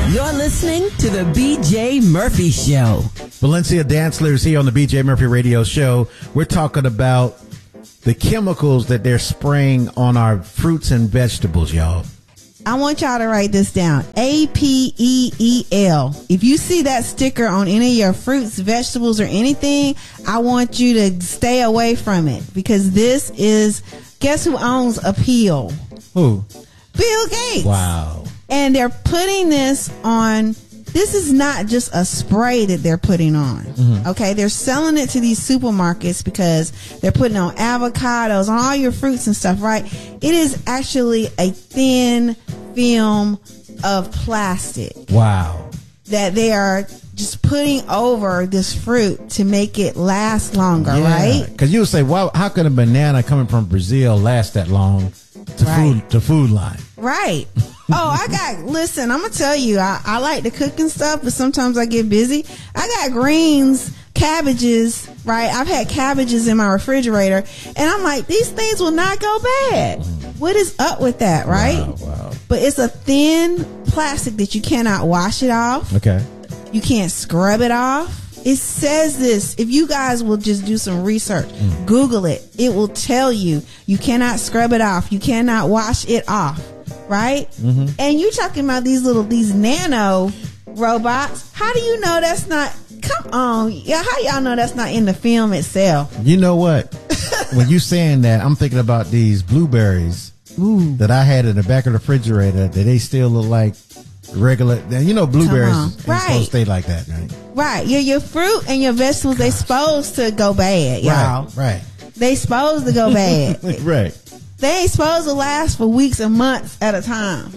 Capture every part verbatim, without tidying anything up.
You're listening to the B J Murphy Show. Valencia Dantzler is here on the B J Murphy Radio Show. We're talking about the chemicals that they're spraying on our fruits and vegetables, y'all. I want y'all to write this down. A P E E L. If you see that sticker on any of your fruits, vegetables, or anything, I want you to stay away from it, because this is, guess who owns Apeel? Who? Bill Gates. Wow. And they're putting this on. This is not just a spray that they're putting on. Mm-hmm. Okay. They're selling it to these supermarkets because they're putting on avocados, on all your fruits and stuff, right? It is actually a thin film of plastic. Wow. That they are just putting over this fruit to make it last longer, yeah. right? Because you would say, well, how could a banana coming from Brazil last that long to right. food to food line? Right. Oh, I got, listen, I'm going to tell you, I, I like to cook and stuff, but sometimes I get busy. I got greens, cabbages, right? I've had cabbages in my refrigerator, and I'm like, these things will not go bad. What is up with that, right? Wow, wow. But it's a thin plastic that you cannot wash it off. Okay. You can't scrub it off. It says this. If you guys will just do some research, mm. Google it. It will tell you you cannot scrub it off. You cannot wash it off. Right? Mm-hmm. And you talking about these little, these nano robots. How do you know that's not, come on. Yeah, how y'all know that's not in the film itself? You know what? When you saying that, I'm thinking about these blueberries Ooh. that I had in the back of the refrigerator, that they still look like regular. You know, blueberries ain't right. supposed to stay like that, right? Right. Your, your fruit and your vegetables, they supposed to go bad, y'all. Right, right. They supposed to go bad. Right. They ain't supposed to last for weeks and months at a time.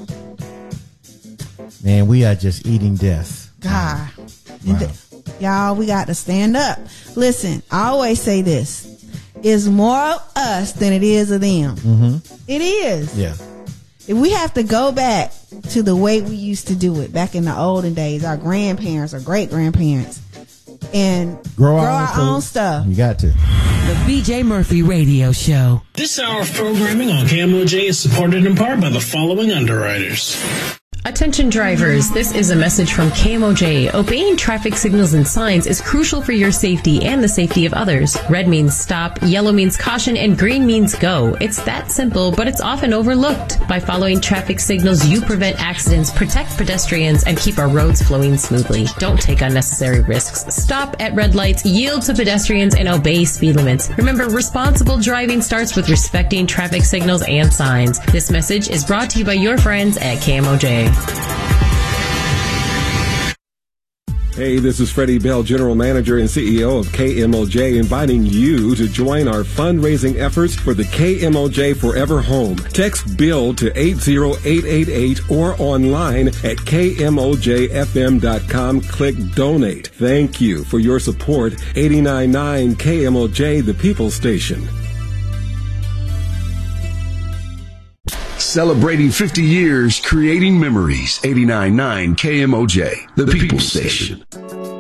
Man, we are just eating death. God. Wow. Th- y'all, we got to stand up. Listen, I always say this. It's more of us than it is of them. Mm-hmm. It is. Yeah. If we have to go back to the way we used to do it back in the olden days, our grandparents or great grandparents, and grow, grow our, our own stuff. You got to. The B J Murphy Radio Show. This hour of programming on K M O J is supported in part by the following underwriters. Attention drivers, this is a message from K M O J. Obeying traffic signals and signs is crucial for your safety and the safety of others. Red means stop, yellow means caution, and green means go. It's that simple, but it's often overlooked. By following traffic signals, you prevent accidents, protect pedestrians, and keep our roads flowing smoothly. Don't take unnecessary risks. Stop at red lights, yield to pedestrians, and obey speed limits. Remember, responsible driving starts with respecting traffic signals and signs. This message is brought to you by your friends at K M O J. Hey, this is Freddie Bell, General Manager and C E O of K M O J, inviting you to join our fundraising efforts for the K M O J Forever Home. Text BILL to eight zero eight eight eight or online at K M O J F M dot com. Click Donate. Thank you for your support. eighty-nine point nine K M O J, the People Station. Celebrating fifty years, creating memories. eighty-nine point nine K M O J, the, the People Station.